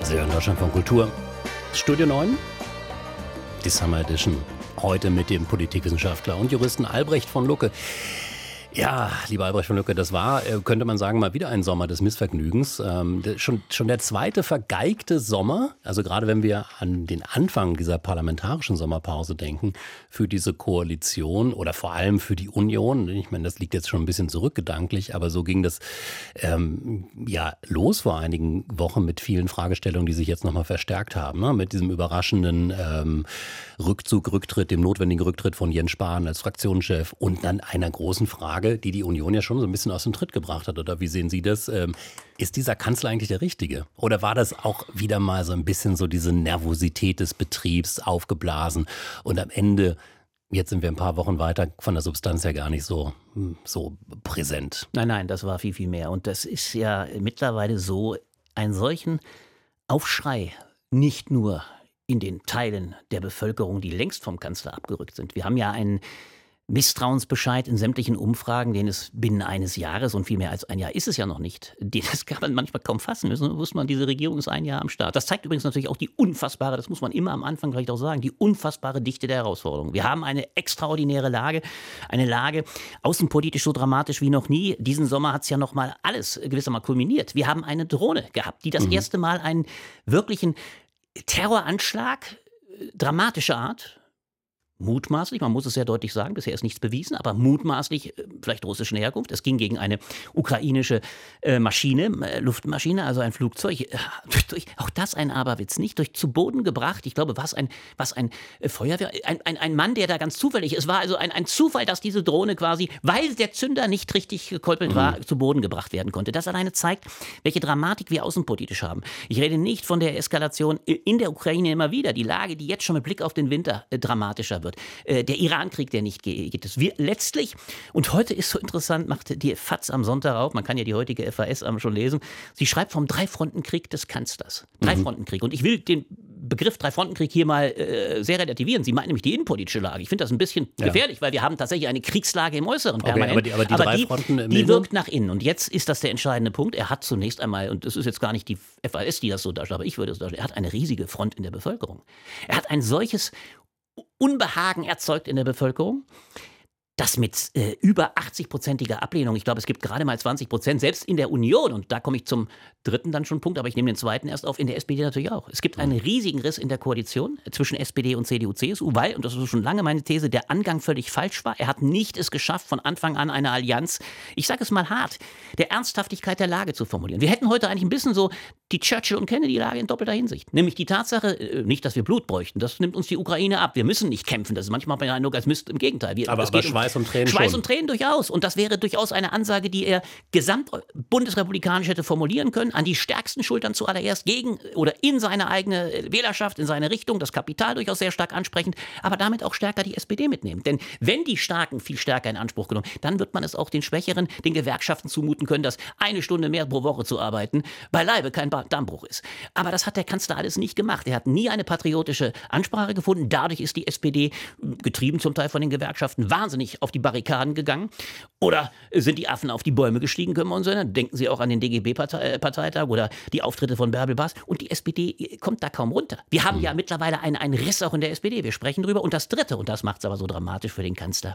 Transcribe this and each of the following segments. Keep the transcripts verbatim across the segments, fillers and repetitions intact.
Sie hören Deutschland von Kultur. Studio neun, die Summer Edition. Heute mit dem Politikwissenschaftler und Juristen Albrecht von Lucke. Ja, lieber Albrecht von Lucke, das war, könnte man sagen, mal wieder ein Sommer des Missvergnügens. Ähm, schon, schon der zweite vergeigte Sommer, also gerade wenn wir an den Anfang dieser parlamentarischen Sommerpause denken, für diese Koalition oder vor allem für die Union. Ich meine, das liegt jetzt schon ein bisschen zurück gedanklich, aber so ging das ähm, ja los vor einigen Wochen mit vielen Fragestellungen, die sich jetzt nochmal verstärkt haben. Ne? Mit diesem überraschenden ähm, Rückzug, Rücktritt, dem notwendigen Rücktritt von Jens Spahn als Fraktionschef und dann einer großen Frage, die die Union ja schon so ein bisschen aus dem Tritt gebracht hat. Oder wie sehen Sie das? Ähm, ist dieser Kanzler eigentlich der Richtige? Oder war das auch wieder mal so ein bisschen so diese Nervosität des Betriebs aufgeblasen und am Ende, jetzt sind wir ein paar Wochen weiter, von der Substanz ja gar nicht so, so präsent? Nein, nein, das war viel, viel mehr. Und das ist ja mittlerweile so, einen solchen Aufschrei nicht nur in den Teilen der Bevölkerung, die längst vom Kanzler abgerückt sind. Wir haben ja einen Misstrauensbescheid in sämtlichen Umfragen, den es binnen eines Jahres, und viel mehr als ein Jahr ist es ja noch nicht, das kann man manchmal kaum fassen müssen, wusste man, diese Regierung ist ein Jahr am Start. Das zeigt übrigens natürlich auch die unfassbare, das muss man immer am Anfang vielleicht auch sagen, die unfassbare Dichte der Herausforderungen. Wir haben eine extraordinäre Lage, eine Lage außenpolitisch so dramatisch wie noch nie. Diesen Sommer hat es ja noch mal alles gewissermaßen kulminiert. Wir haben eine Drohne gehabt, die das mhm. erste Mal einen wirklichen Terroranschlag dramatischer Art, mutmaßlich, man muss es sehr deutlich sagen, bisher ist nichts bewiesen, aber mutmaßlich vielleicht russischen Herkunft. Es ging gegen eine ukrainische äh, Maschine, äh, Luftmaschine, also ein Flugzeug. Äh, durch, auch das ein Aberwitz, nicht durch zu Boden gebracht. Ich glaube, was ein, was ein äh, Feuerwehr, ein, ein, ein Mann, der da ganz zufällig ist. Es war also ein, ein Zufall, dass diese Drohne quasi, weil der Zünder nicht richtig gekolpelt war, mhm. zu Boden gebracht werden konnte. Das alleine zeigt, welche Dramatik wir außenpolitisch haben. Ich rede nicht von der Eskalation in der Ukraine immer wieder. Die Lage, die jetzt schon mit Blick auf den Winter äh, dramatischer wird. Der Iran-Krieg, der nicht geht. Es wir letztlich, und heute ist so interessant, macht die F A Z am Sonntag auf, man kann ja die heutige F A S schon lesen, sie schreibt vom Dreifrontenkrieg des Kanzlers. Dreifrontenkrieg. Und ich will den Begriff Dreifrontenkrieg hier mal äh, sehr relativieren. Sie meint nämlich die innenpolitische Lage. Ich finde das ein bisschen ja. gefährlich, weil wir haben tatsächlich eine Kriegslage im Äußeren permanent. Okay, aber die, aber die aber drei die, Fronten im die wirkt nach innen. Und jetzt ist das der entscheidende Punkt. Er hat zunächst einmal, und das ist jetzt gar nicht die F A S, die das so darstellt, aber ich würde es darstellen, er hat eine riesige Front in der Bevölkerung. Er hat ein solches Unbehagen erzeugt in der Bevölkerung, das mit äh, über achtzig-prozentiger Ablehnung, ich glaube, es gibt gerade mal zwanzig Prozent, selbst in der Union, und da komme ich zum dritten dann schon Punkt, aber ich nehme den zweiten erst auf, in der S P D natürlich auch. Es gibt einen riesigen Riss in der Koalition zwischen S P D und C D U C S U, weil, und das ist schon lange meine These, der Angang völlig falsch war. Er hat nicht es geschafft, von Anfang an eine Allianz, ich sage es mal hart, der Ernsthaftigkeit der Lage zu formulieren. Wir hätten heute eigentlich ein bisschen so die Churchill- und Kennedy-Lage in doppelter Hinsicht. Nämlich die Tatsache, nicht, dass wir Blut bräuchten, das nimmt uns die Ukraine ab. Wir müssen nicht kämpfen, das ist manchmal hat man den Eindruck, als Mist, im Gegenteil. Wir, aber aber Schweiß und Tränen Schweiß schon. und Tränen durchaus. Und das wäre durchaus eine Ansage, die er gesamt-bundesrepublikanisch hätte formulieren können, an die stärksten Schultern zuallererst, gegen oder in seine eigene Wählerschaft, in seine Richtung, das Kapital durchaus sehr stark ansprechend, aber damit auch stärker die S P D mitnehmen. Denn wenn die Starken viel stärker in Anspruch genommen, dann wird man es auch den Schwächeren, den Gewerkschaften zumuten können, dass eine Stunde mehr pro Woche zu arbeiten beileibe kein Dammbruch ist. Aber das hat der Kanzler alles nicht gemacht. Er hat nie eine patriotische Ansprache gefunden. Dadurch ist die S P D, getrieben zum Teil von den Gewerkschaften, wahnsinnig auf die Barrikaden gegangen. Oder sind die Affen auf die Bäume gestiegen, können wir uns erinnern. Denken Sie auch an den D G B-Parteitag oder die Auftritte von Bärbel Baas. Und die S P D kommt da kaum runter. Wir haben mhm. ja mittlerweile einen, einen Riss auch in der S P D. Wir sprechen drüber. Und das Dritte, und das macht es aber so dramatisch für den Kanzler,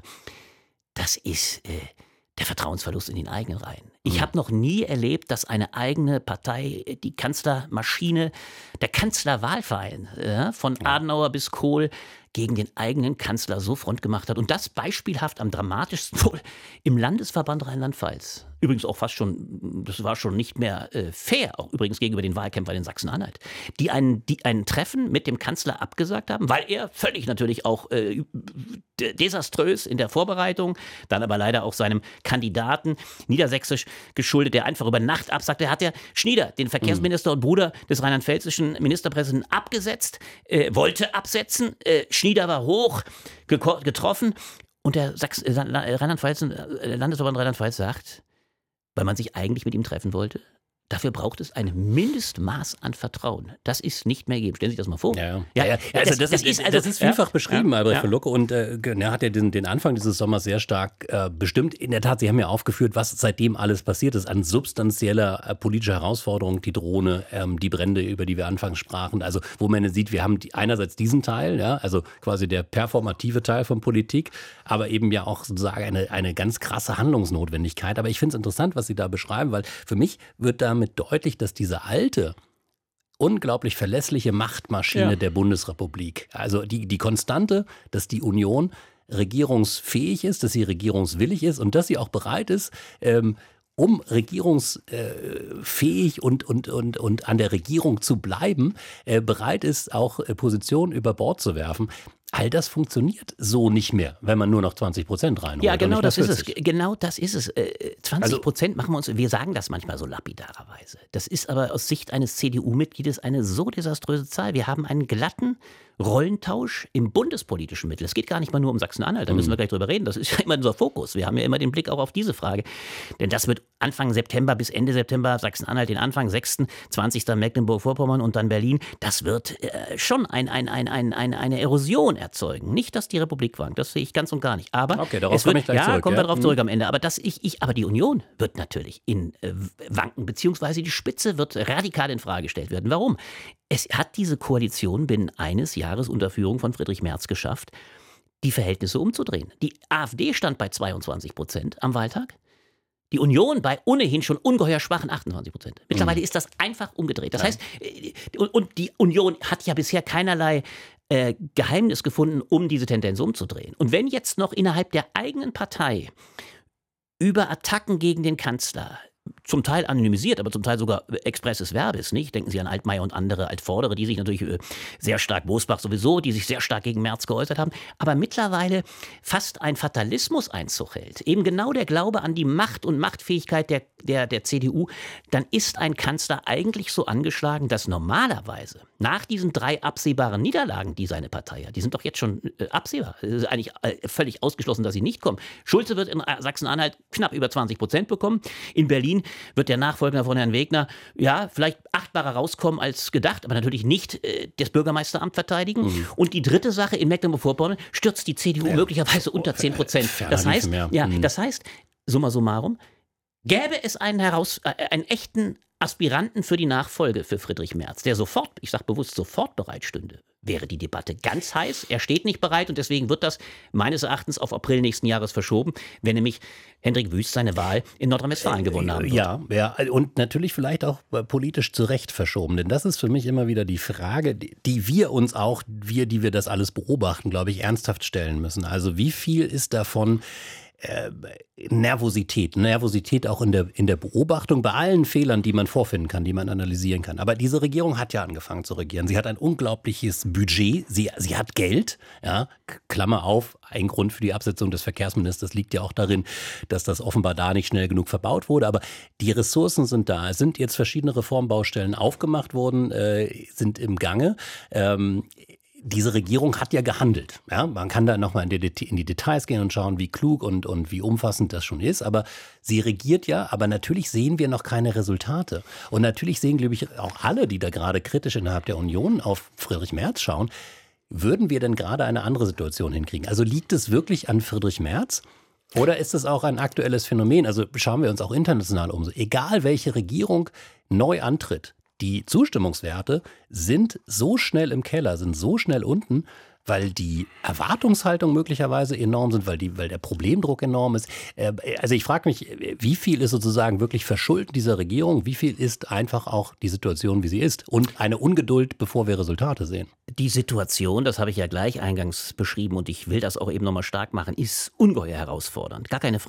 das ist äh, der Vertrauensverlust in den eigenen Reihen. Ich habe noch nie erlebt, dass eine eigene Partei, die Kanzlermaschine, der Kanzlerwahlverein, ja, von Adenauer bis Kohl, gegen den eigenen Kanzler so Front gemacht hat. Und das beispielhaft am dramatischsten wohl im Landesverband Rheinland-Pfalz. Übrigens auch fast schon, das war schon nicht mehr äh, fair, auch übrigens gegenüber den Wahlkämpfern in Sachsen-Anhalt, die ein, die ein Treffen mit dem Kanzler abgesagt haben, weil er völlig natürlich auch äh, desaströs in der Vorbereitung, dann aber leider auch seinem Kandidaten niedersächsisch geschuldet, der einfach über Nacht absagte, hat der Schnieder, den Verkehrsminister und Bruder des rheinland-pfälzischen Ministerpräsidenten, abgesetzt, äh, wollte absetzen, äh, Schnieder war hoch geko- getroffen und der Sachs- äh, Rheinland-Pfalz, äh, Landesverband Rheinland-Pfalz sagt, weil man sich eigentlich mit ihm treffen wollte, Dafür braucht es ein Mindestmaß an Vertrauen. Das ist nicht mehr gegeben. Stellen Sie sich das mal vor. Ja, ja. ja, ja. Also das, das, das, ist, also, das ist vielfach ja, beschrieben, ja, Albrecht ja. von Lucke. Und äh, er hat ja den, den Anfang dieses Sommers sehr stark äh, bestimmt. In der Tat, Sie haben ja aufgeführt, was seitdem alles passiert ist an substanzieller äh, politischer Herausforderung. Die Drohne, ähm, die Brände, über die wir anfangs sprachen. Also wo man sieht, wir haben die, einerseits diesen Teil, ja, also quasi der performative Teil von Politik, aber eben ja auch sozusagen eine, eine ganz krasse Handlungsnotwendigkeit. Aber ich finde es interessant, was Sie da beschreiben, weil für mich wird damit deutlich, dass diese alte, unglaublich verlässliche Machtmaschine ja. der Bundesrepublik, also die, die Konstante, dass die Union regierungsfähig ist, dass sie regierungswillig ist und dass sie auch bereit ist, ähm, um regierungsfähig und, und, und, und an der Regierung zu bleiben, äh, bereit ist, auch äh, Positionen über Bord zu werfen. All das funktioniert so nicht mehr, wenn man nur noch zwanzig Prozent reinholt. Ja, genau das ist es. Genau das ist es. zwanzig Prozent also, machen wir uns, wir sagen das manchmal so lapidarerweise. Das ist aber aus Sicht eines C D U-Mitgliedes eine so desaströse Zahl. Wir haben einen glatten Rollentausch im bundespolitischen Mittel. Es geht gar nicht mal nur um Sachsen-Anhalt, da müssen wir gleich drüber reden. Das ist ja immer unser Fokus. Wir haben ja immer den Blick auch auf diese Frage. Denn das wird Anfang September bis Ende September, Sachsen-Anhalt den Anfang, sechsten zwanzigsten Mecklenburg-Vorpommern und dann Berlin. Das wird äh, schon ein, ein, ein, ein, ein, eine Erosion erzeugen. Nicht, dass die Republik wankt, das sehe ich ganz und gar nicht. Aber okay, darauf es wird, komme ich gleich ja, zurück. kommen ja? wir darauf zurück am Ende. Aber, das ich, ich, aber die Union wird natürlich in äh, wanken, beziehungsweise die Spitze wird radikal in Frage gestellt werden. Warum? Es hat diese Koalition binnen eines Jahres unter Führung von Friedrich Merz geschafft, die Verhältnisse umzudrehen. Die AfD stand bei zweiundzwanzig Prozent am Wahltag. Die Union bei ohnehin schon ungeheuer schwachen achtundzwanzig Prozent. Mittlerweile mhm. ist das einfach umgedreht. Das ja. heißt, und die Union hat ja bisher keinerlei äh, Geheimnis gefunden, um diese Tendenz umzudrehen. Und wenn jetzt noch innerhalb der eigenen Partei über Attacken gegen den Kanzler, zum Teil anonymisiert, aber zum Teil sogar expresses Verbis, nicht? Denken Sie an Altmaier und andere Altvordere, die sich natürlich äh, sehr stark, Bosbach sowieso, die sich sehr stark gegen Merz geäußert haben, aber mittlerweile fast ein Fatalismus Einzug hält. Eben genau der Glaube an die Macht und Machtfähigkeit der, der, der C D U, dann ist ein Kanzler eigentlich so angeschlagen, dass normalerweise nach diesen drei absehbaren Niederlagen, die seine Partei hat, die sind doch jetzt schon äh, absehbar, es ist eigentlich äh, völlig ausgeschlossen, dass sie nicht kommen. Schulze wird in Sachsen-Anhalt knapp über zwanzig Prozent bekommen, in Berlin wird der Nachfolger von Herrn Wegner, ja, vielleicht achtbarer rauskommen als gedacht, aber natürlich nicht äh, das Bürgermeisteramt verteidigen. Mhm. Und die dritte Sache, in Mecklenburg-Vorpommern stürzt die C D U ja. möglicherweise unter zehn Prozent. Das heißt, ja, mhm. das heißt, summa summarum, gäbe es einen, heraus, äh, einen echten Aspiranten für die Nachfolge für Friedrich Merz, der sofort, ich sage bewusst sofort bereit stünde, wäre die Debatte ganz heiß. Er steht nicht bereit und deswegen wird das meines Erachtens auf April nächsten Jahres verschoben, wenn nämlich Hendrik Wüst seine Wahl in Nordrhein-Westfalen gewonnen haben wird. Ja, ja, und natürlich vielleicht auch politisch zu Recht verschoben. Denn das ist für mich immer wieder die Frage, die wir uns auch, wir, die wir das alles beobachten, glaube ich, ernsthaft stellen müssen. Also wie viel ist davon Äh, Nervosität, Nervosität auch in der, in der Beobachtung bei allen Fehlern, die man vorfinden kann, die man analysieren kann. Aber diese Regierung hat ja angefangen zu regieren. Sie hat ein unglaubliches Budget, sie, sie hat Geld, ja, Klammer auf, ein Grund für die Absetzung des Verkehrsministers liegt ja auch darin, dass das offenbar da nicht schnell genug verbaut wurde. Aber die Ressourcen sind da. Es sind jetzt verschiedene Reformbaustellen aufgemacht worden, äh, sind im Gange. Ähm, Diese Regierung hat ja gehandelt. Ja, man kann da nochmal in die, in die Details gehen und schauen, wie klug und, und wie umfassend das schon ist. Aber sie regiert ja, aber natürlich sehen wir noch keine Resultate. Und natürlich sehen, glaube ich, auch alle, die da gerade kritisch innerhalb der Union auf Friedrich Merz schauen, würden wir denn gerade eine andere Situation hinkriegen? Also liegt es wirklich an Friedrich Merz? Oder ist es auch ein aktuelles Phänomen? Also schauen wir uns auch international um. Egal welche Regierung neu antritt, die Zustimmungswerte sind so schnell im Keller, sind so schnell unten, weil die Erwartungshaltung möglicherweise enorm sind, weil, die, weil der Problemdruck enorm ist. Also ich frage mich, wie viel ist sozusagen wirklich Verschulden dieser Regierung? Wie viel ist einfach auch die Situation, wie sie ist? Und eine Ungeduld, bevor wir Resultate sehen? Die Situation, das habe ich ja gleich eingangs beschrieben und ich will das auch eben nochmal stark machen, ist ungeheuer herausfordernd. Gar keine Frage.